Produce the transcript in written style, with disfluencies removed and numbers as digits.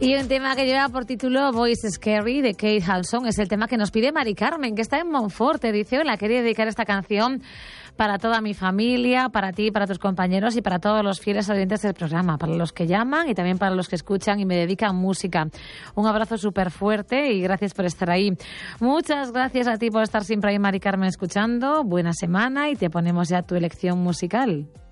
Y un tema que lleva por título Voice Scary de Kate Hudson es el tema que nos pide Mari Carmen, que está en Monforte. Dice, hola, quería dedicar esta canción para toda mi familia, para ti, para tus compañeros y para todos los fieles oyentes del programa, para los que llaman y también para los que escuchan y me dedican música. Un abrazo súper fuerte y gracias por estar ahí. Muchas gracias a ti por estar siempre ahí, Mari Carmen, escuchando. Buena semana y te ponemos ya tu elección musical.